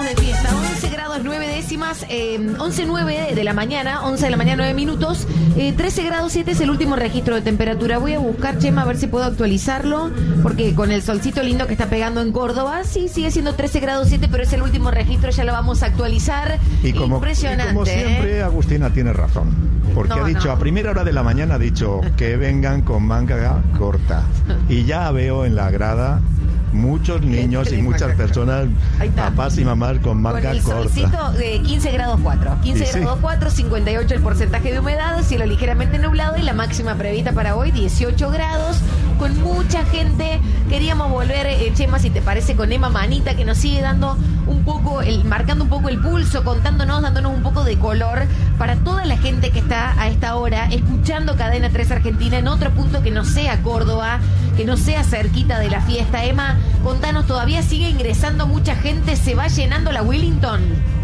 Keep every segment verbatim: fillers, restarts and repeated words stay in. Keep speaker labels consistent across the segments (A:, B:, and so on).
A: de fiesta, once grados nueve décimas, eh, once nueve de la mañana, once de la mañana nueve minutos, eh, trece grados siete es el último registro de temperatura. Voy a buscar, Chema, a ver si puedo actualizarlo, porque con el solcito lindo que está pegando en Córdoba, sí, sigue siendo trece grados siete, pero es el último registro, ya lo vamos a actualizar.
B: Y como,
A: Impresionante.
B: y como siempre, ¿eh? Agustina tiene razón, porque
A: no,
B: ha dicho,
A: no.
B: a primera hora de la mañana ha dicho que vengan con manga corta, y ya veo en la grada muchos niños y muchas personas, papás y mamás con manga
A: con el
B: corta.
A: Solcito de quince grados cuatro, quince
B: Sí, sí.
A: grados cuatro, cincuenta y ocho el porcentaje de humedad, cielo ligeramente nublado y la máxima prevista para hoy dieciocho grados, con mucha gente. Queríamos volver, eh, Chema, si te parece, con Emma Manita, que nos sigue dando un poco, el, marcando un poco el pulso, contándonos, dándonos un poco de color para toda la gente que está a esta hora escuchando Cadena tres Argentina en otro punto que no sea Córdoba, que no sea cerquita de la fiesta. Emma, contanos, ¿todavía sigue ingresando mucha gente? ¿Se va llenando la Willington?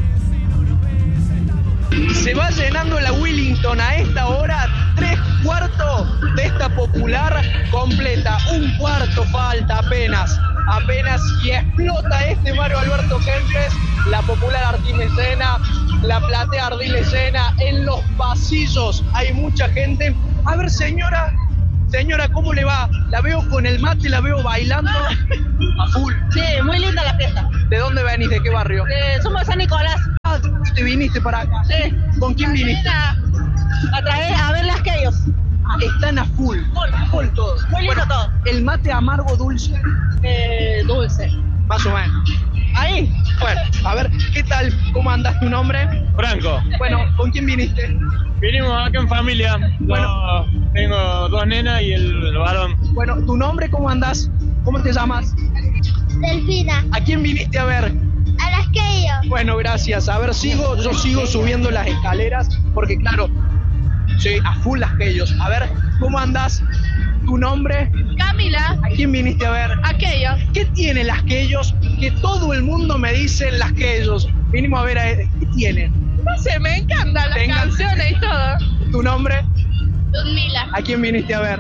C: Se va llenando la Willington a esta hora, tres cuartos de esta popular completa, un cuarto falta apenas, apenas y explota este Mario Alberto Kempes, la popular Ardiles llena, la platea Ardiles llena, en los pasillos hay mucha gente. A ver, señora, señora, ¿cómo le va? La veo con el mate, la veo bailando a full.
D: Sí, muy linda la fiesta.
C: ¿De dónde venís? ¿De qué barrio?
D: Eh, somos de San Nicolás.
C: Ah, ¿te viniste para acá?
D: Sí.
C: ¿Con quién viniste?
D: A, a traer a ver las que ellos.
C: Están a full, a full todos.
D: Muy lindo todo.
C: El mate amargo dulce,
D: Eh, dulce.
C: más o menos.
D: Ahí.
C: Bueno, a ver, ¿qué tal? ¿Cómo andas? ¿Tu nombre?
E: Franco,
C: Bueno, ¿con quién viniste?
E: vinimos acá en familia.
C: Bueno.
E: Dos- tengo dos nenas y el, el varón.
C: Bueno, ¿tu nombre? ¿Cómo andas? ¿Cómo te llamas?
F: Delfina,
C: ¿A quién viniste a ver?
F: a las que yo.
C: Bueno, gracias. A ver, sigo, yo sigo subiendo las escaleras porque, claro, sí, a full las que ellos. A ver, ¿cómo andas? ¿Tu nombre?
D: Camila.
C: ¿A quién viniste a ver?
D: Aquellos.
C: ¿Qué tienen las que ellos? Que todo el mundo me dice las que ellos. Vinimos a ver a... ¿Qué tienen?
D: No sé, me encantan las
C: Venga.
D: canciones y todo.
C: ¿Tu nombre?
D: Ludmila.
C: ¿A quién viniste a ver?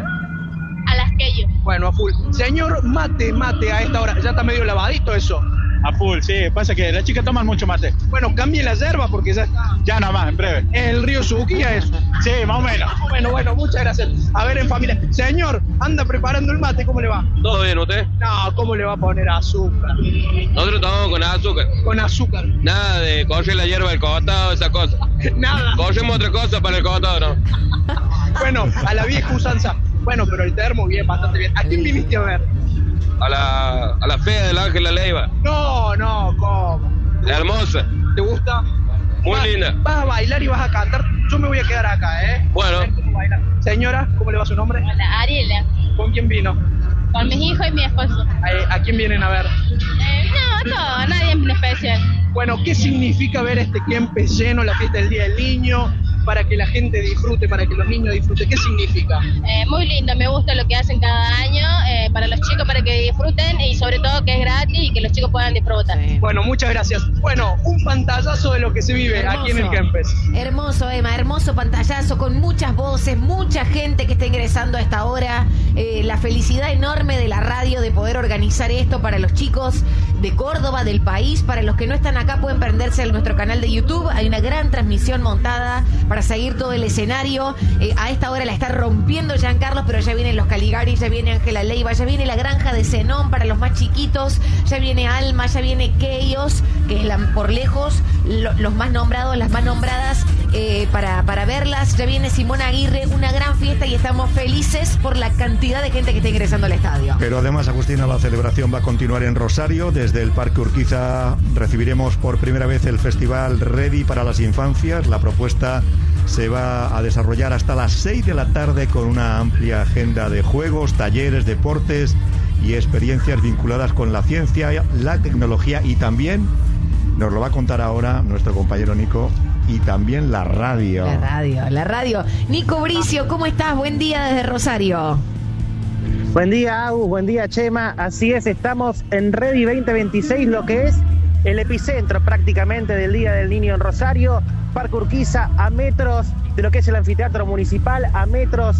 D: A las que yo.
C: Bueno, a full. Señor, mate, mate a esta hora. Ya está medio lavadito eso.
E: A full, sí. Pasa que las chicas toman mucho mate.
C: Bueno, cambie la yerba porque ya está.
E: Ya nomás, en breve.
C: El río Suquía eso.
E: Sí, más o menos.
C: Bueno, bueno, muchas gracias. A ver, en familia. Señor, anda preparando el mate, ¿cómo le va?
G: ¿Todo bien usted?
C: No, ¿cómo le va a poner azúcar?
G: Nosotros tomamos con azúcar.
C: Con azúcar.
G: Nada de coger la hierba del costado, esa cosa.
C: Nada.
G: Cogemos otra cosa para el costado, ¿no?
C: Bueno, a la vieja usanza. Bueno, pero el termo bien, bastante bien. ¿A quién viniste a ver?
G: A la, a la fea del Ángel La Leiva.
C: No, no, ¿cómo?
G: La hermosa.
C: ¿Te gusta?
G: Muy
C: Vas-
G: linda.
C: Vas a bailar y vas a cantar. Yo me voy a quedar acá, ¿eh?
G: Bueno.
C: A ver cómo baila. Señora, ¿cómo le va su nombre?
D: Hola, Ariela.
C: ¿Con quién vino?
D: Con mis hijos y mi esposo.
C: ¿A, a quién vienen a ver?
D: Eh, no, no, a nadie en especial.
C: Bueno, ¿qué significa ver este Kempes lleno, la fiesta del Día del Niño, para que la gente disfrute, para que los niños disfruten? ¿Qué significa?
D: Eh, muy lindo, me gusta lo que hacen cada año eh, para los chicos, para que disfruten y sobre todo que es gratis y que los chicos puedan disfrutar.
A: Sí.
C: Bueno, muchas gracias. Bueno, un pantallazo de lo que se vive
A: Hermoso.
C: aquí en el Kempes.
A: Hermoso, Emma, hermoso pantallazo con muchas voces, mucha gente que está ingresando a esta hora. Eh, la felicidad enorme de la radio de poder organizar esto para los chicos de Córdoba, del país. Para los que no están acá pueden prenderse a nuestro canal de YouTube. Hay una gran transmisión montada para seguir todo el escenario. Eh, a esta hora la está rompiendo Giancarlos, pero ya vienen los Caligari, ya viene Ángela Leiva, ya viene la granja de Zenón para los más chiquitos, ya viene Alma, ya viene Keios, que es la, por lejos lo- los más nombrados, las más nombradas eh, para, para verlas. Ya viene Simona Aguirre, una gran fiesta y estamos felices por la cantidad de gente que está ingresando al estadio.
B: Pero además, Agustina, la celebración va a continuar en Rosario. Desde el Parque Urquiza recibiremos por primera vez el festival Ready para las Infancias. La propuesta se va a desarrollar hasta las seis de la tarde con una amplia agenda de juegos, talleres, deportes y experiencias vinculadas con la ciencia, la tecnología y también, nos lo va a contar ahora nuestro compañero Nico, y también la radio.
A: La radio, la radio. Nico Bricio, ¿cómo estás? Buen día desde Rosario.
H: Buen día, Agus, buen día, Chema. Así es, estamos en Ready veinte veintiséis, lo que es el epicentro prácticamente del Día del Niño en Rosario. Parque Urquiza, a metros de lo que es el anfiteatro municipal, a metros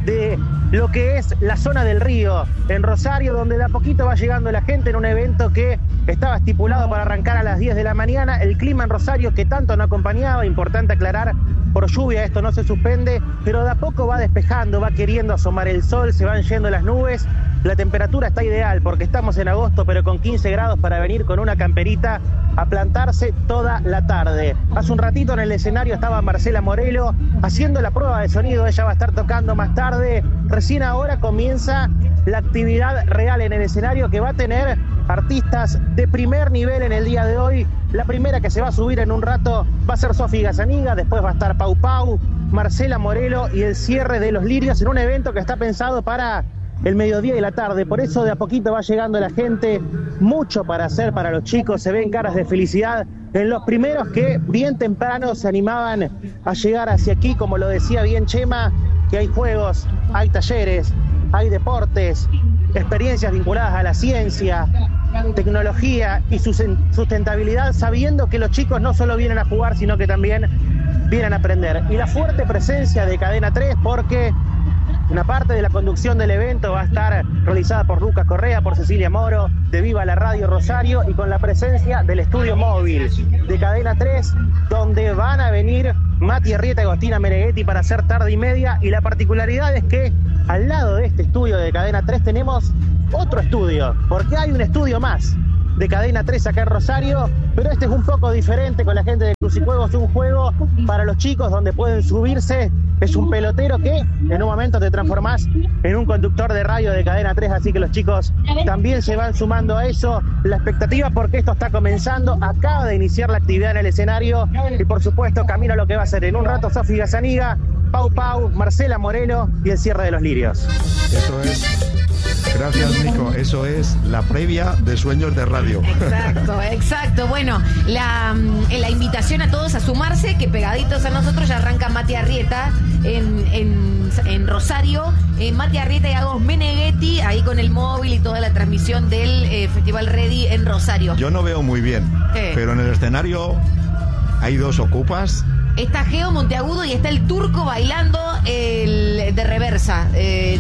H: de lo que es la zona del río en Rosario, donde de a poquito va llegando la gente en un evento que estaba estipulado para arrancar a las diez de la mañana. El clima en Rosario, que tanto no acompañaba, importante aclarar, por lluvia esto no se suspende, pero de a poco va despejando, va queriendo asomar el sol, se van yendo las nubes. La temperatura está ideal porque estamos en agosto, pero con quince grados para venir con una camperita a plantarse toda la tarde. Hace un ratito en el escenario estaba Marcela Morelo haciendo la prueba de sonido, ella va a estar tocando más tarde. Recién ahora comienza la actividad real en el escenario, que va a tener artistas de primer nivel en el día de hoy. La primera que se va a subir en un rato va a ser Sofi Gazaniga, después va a estar Pau Pau, Marcela Morelo y el cierre de Los Lirios en un evento que está pensado para el mediodía y la tarde. Por eso de a poquito va llegando la gente, mucho para hacer para los chicos, se ven caras de felicidad en los primeros que bien temprano se animaban a llegar hacia aquí, como lo decía bien Chema, que hay juegos, hay talleres, hay deportes, experiencias vinculadas a la ciencia, tecnología y sustentabilidad, sabiendo que los chicos no solo vienen a jugar, sino que también vienen a aprender. Y la fuerte presencia de Cadena tres, porque una parte de la conducción del evento va a estar realizada por Lucas Correa, por Cecilia Moro, de Viva la Radio Rosario, y con la presencia del estudio móvil de Cadena tres, donde van a venir Mati Arrieta y Agostina Meneghetti para hacer tarde y media. Y la particularidad es que al lado de este estudio de Cadena tres tenemos otro estudio, porque hay un estudio más de Cadena tres acá en Rosario, pero este es un poco diferente, con la gente de Crucijuegos, un juego para los chicos donde pueden subirse. Es un pelotero que en un momento te transformás en un conductor de radio de Cadena tres, así que los chicos también se van sumando a eso. La expectativa, porque esto está comenzando, acaba de iniciar la actividad en el escenario y por supuesto camino a lo que va a ser en un rato Sofi Gazaniga, Pau Pau, Marcela Morelo y el cierre de Los Lirios.
B: Eso es. Gracias, Nico. Eso es la previa de Sueños de Radio.
A: Exacto, exacto. Bueno, la, la invitación a todos a sumarse, que pegaditos a nosotros ya arranca Mati Arrieta en, en, en Rosario. Eh, Mati Arrieta y Agos Meneghetti ahí con el móvil y toda la transmisión del eh, Festival Ready en Rosario.
B: Yo no veo muy bien, ¿Qué? Pero en el escenario hay dos ocupas.
A: Está Geo Monteagudo y está el Turco bailando el de reversa. Eh,